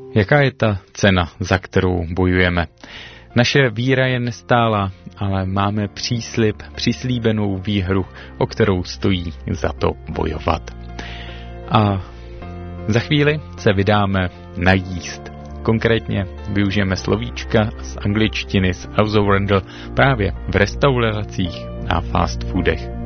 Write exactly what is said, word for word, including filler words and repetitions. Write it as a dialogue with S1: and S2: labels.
S1: Jaká je ta cena, za kterou bojujeme? Naše víra je nestálá, ale máme příslib, přislíbenou výhru, o kterou stojí za to bojovat. A za chvíli se vydáme najíst. Konkrétně využijeme slovíčka z angličtiny z House of Randall právě v restauracích a fast foodech.